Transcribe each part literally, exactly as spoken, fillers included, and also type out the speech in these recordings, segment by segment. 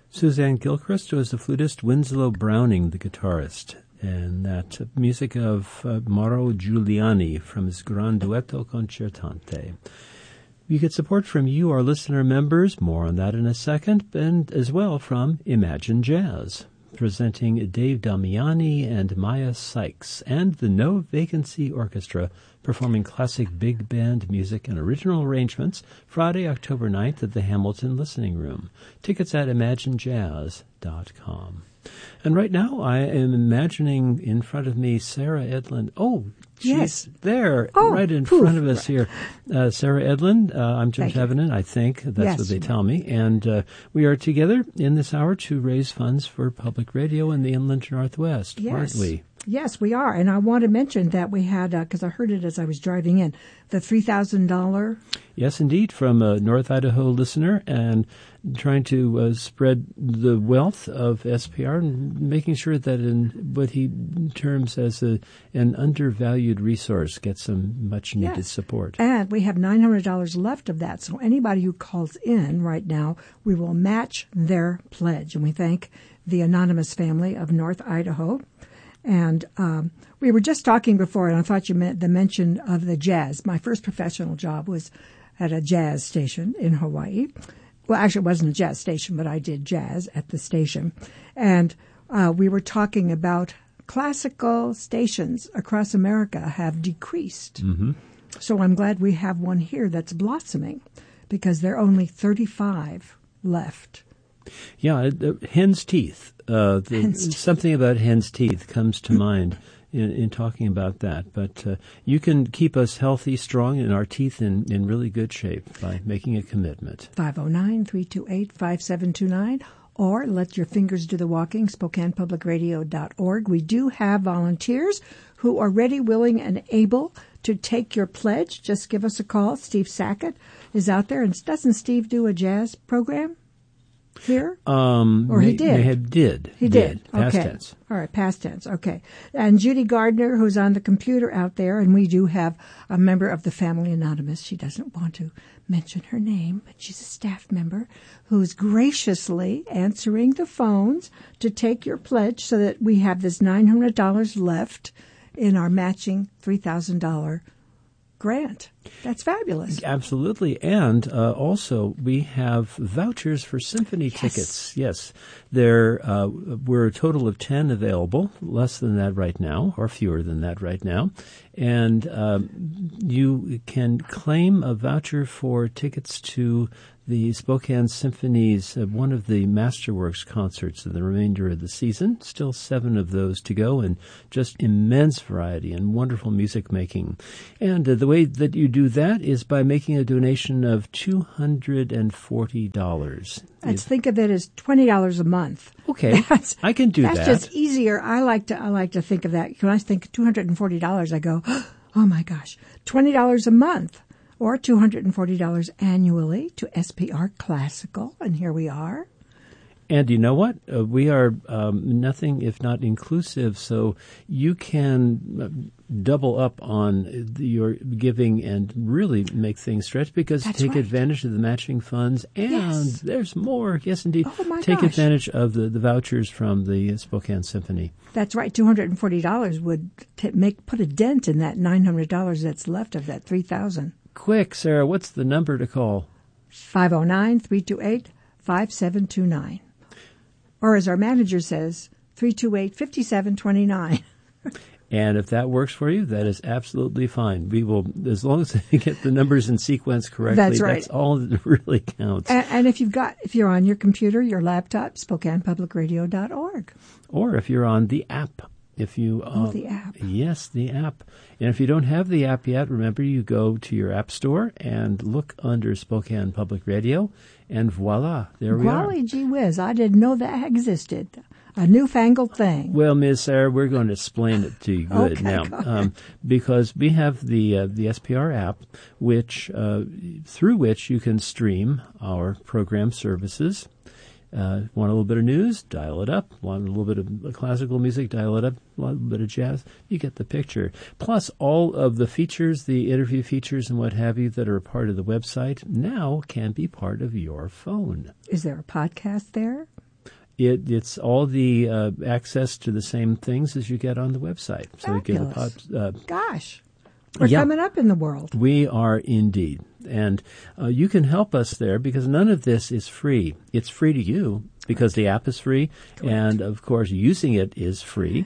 Suzanne Gilchrist was the flutist, Winslow Browning the guitarist, and that music of uh, Mauro Giuliani from his Gran Duetto Concertante. You get support from you, our listener members, more on that in a second, and as well from Imagine Jazz, presenting Dave Damiani and Maya Sykes, and the No Vacancy Orchestra, performing classic big band music and original arrangements Friday, October ninth at the Hamilton Listening Room. Tickets at imagine jazz dot com. And right now I am imagining in front of me Sarah Edlin. Oh, she's yes. there, oh, right in poof. front of us here. Uh, Sarah Edlin, uh, I'm Jim Thank you. Tavenin, I think. That's Yes. what they tell me. And uh, we are together in this hour to raise funds for public radio in the Inland Northwest, Yes. aren't we? Yes, we are. And I want to mention that we had, because uh, I heard it as I was driving in, the three thousand dollars. Yes, indeed, from a North Idaho listener, and trying to uh, spread the wealth of S P R and making sure that in what he terms as a, an undervalued resource gets some much-needed Yes. support. And we have nine hundred dollars left of that. So anybody who calls in right now, we will match their pledge. And we thank the anonymous family of North Idaho. And um, we were just talking before, and I thought you meant the mention of the jazz. My first professional job was at a jazz station in Hawaii. Well, actually, it wasn't a jazz station, but I did jazz at the station. And uh, we were talking about classical stations across America have decreased. Mm-hmm. So I'm glad we have one here that's blossoming, because there are only thirty-five left. Yeah, uh, hen's teeth. Uh, the, Hen's teeth. Something about hen's teeth comes to mind in, in talking about that. But uh, you can keep us healthy, strong, and our teeth in, in really good shape by making a commitment. five oh nine, three two eight, five seven two nine, or let your fingers do the walking, Spokane Public Radio dot org. We do have volunteers who are ready, willing, and able to take your pledge. Just give us a call. Steve Sackett is out there. And doesn't Steve do a jazz program here? Um, Or he may, did. May have did. He did. Past Okay. tense. All right, past tense. Okay. And Judy Gardner, who's on the computer out there, and we do have a member of the Family Anonymous. She doesn't want to mention her name, but she's a staff member who's graciously answering the phones to take your pledge so that we have this nine hundred dollars left in our matching three thousand dollars grant. That's fabulous. Absolutely. And uh, also, we have vouchers for symphony Yes. tickets. Yes. There uh, were a total of ten available, less than that right now, or fewer than that right now. And um, you can claim a voucher for tickets to the Spokane Symphony's, uh, one of the Masterworks concerts in the remainder of the season. Still seven of those to go, and just immense variety and wonderful music making. And uh, the way that you do that is by making a donation of two hundred forty dollars. Let's think of it as twenty dollars a month. Okay, That's, I can do that's that. just easier. I like to I like to think of that. When I think two hundred forty dollars, I go, oh my gosh, twenty dollars a month or two hundred forty dollars annually to S P R Classical. And here we are. And you know what? Uh, we are um, nothing if not inclusive, so you can uh, double up on the, your giving and really make things stretch, because That's take right. advantage of the matching funds, and Yes. there's more. Yes, indeed. Oh, my take gosh. advantage of the, the vouchers from the Spokane Symphony. That's right. two hundred forty dollars would t- make put a dent in that nine hundred dollars that's left of that three thousand dollars. Quick, Sarah, what's the number to call? five oh nine, three two eight, five seven two nine. Or as our manager says, three two eight, five seven two nine. And if that works for you, that is absolutely fine. We will, as long as they get the numbers in sequence correctly, That's right. that's all that really counts. And, and if you've got, if you're on your computer, your laptop, Spokane Public Radio dot org. Or if you're on the app. If you, uh, Oh, the app. Yes, the app. And if you don't have the app yet, remember you go to your app store and look under Spokane Public Radio, and voila, there we are. Golly gee whiz, I didn't know that existed. A newfangled thing. Well, Miz Sarah, we're going to explain it to you good Okay, now, go ahead. um, because we have the uh, the S P R app, which uh, through which you can stream our program services. Uh, want a little bit of news? Dial it up. Want a little bit of classical music? Dial it up. A little bit of jazz? You get the picture. Plus, all of the features, the interview features and what have you that are a part of the website now can be part of your phone. Is there a podcast there? It, it's all the uh, access to the same things as you get on the website. So we get a pop, uh, Gosh, we're yeah, coming up in the world. We are indeed. And uh, you can help us there because none of this is free. It's free to you because the app is free. Correct. And, of course, using it is free.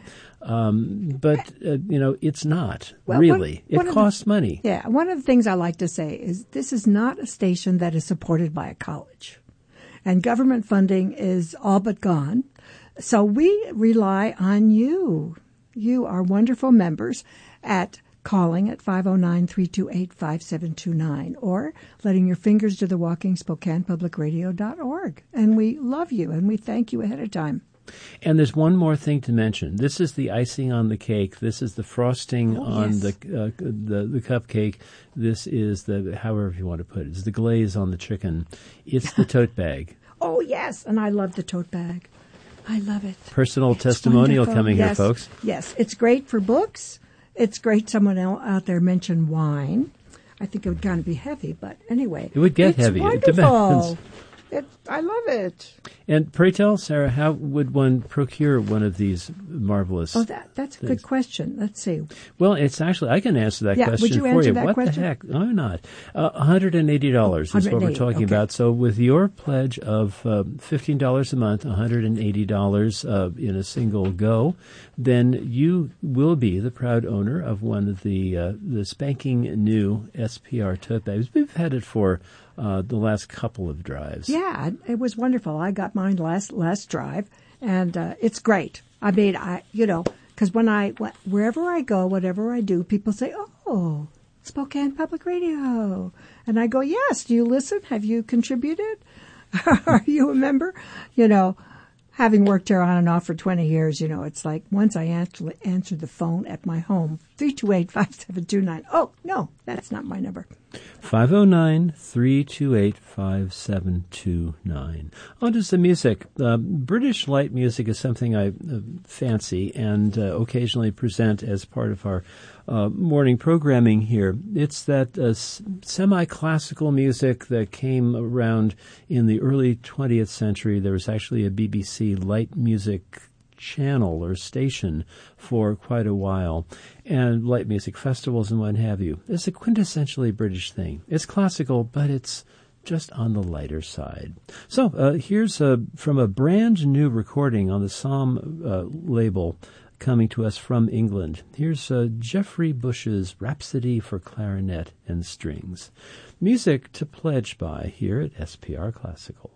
Um, but, uh, you know, it's not well, really. One, one it costs the, money. Yeah. One of the things I like to say is this is not a station that is supported by a college. And government funding is all but gone. So we rely on you. You are wonderful members at calling at five oh nine, three two eight, five seven two nine or letting your fingers do the walking, Spokane Public Radio dot org. And we love you, and we thank you ahead of time. And there's one more thing to mention. This is the icing on the cake. This is the frosting oh, on yes. the, uh, the the cupcake. This is the, however you want to put it, it's the glaze on the chicken. It's the tote bag. Oh, yes, and I love the tote bag. I love it. Personal it's testimonial wonderful. coming yes. here, folks. Yes, it's great for books. It's great. Someone out there mentioned wine. I think it would kind of be heavy, but anyway. It would get it's heavy. Wonderful. It depends. It, I love it. And pray tell, Sarah, how would one procure one of these marvelous Oh, that, that's a things? good question. Let's see. Well, it's actually, I can answer that yeah, question would you for answer you. That what question? the heck? Why not? Uh, one hundred eighty dollars is what we're talking okay. about. So with your pledge of uh, fifteen dollars a month, one hundred eighty dollars uh, in a single go, then you will be the proud owner of one of the, uh, the spanking new S P R tote bags. We've had it for Uh, the last couple of drives. Yeah, it was wonderful. I got mine last last drive, and uh, it's great. I mean, I you know, because when I wherever I go, whatever I do, people say, "Oh, Spokane Public Radio," and I go, "Yes." Do you listen? Have you contributed? Are you a member? You know, having worked here on and off for twenty years, you know, it's like once I actually answered the phone at my home, three two eight, five seven two nine. Oh, no, that's not my number. five oh nine, three two eight, five seven two nine. On to some music. Uh, British light music is something I uh, fancy and uh, occasionally present as part of our uh, morning programming here. It's that uh, s- semi-classical music that came around in the early twentieth century. There was actually a B B C light music channel or station for quite a while, and light music festivals and what have you. It's a quintessentially British thing. It's classical, but it's just on the lighter side. So uh, here's a, from a brand new recording on the Psalm uh, label coming to us from England. Here's uh, Geoffrey Bush's Rhapsody for Clarinet and Strings. Music to pledge by here at S P R Classical.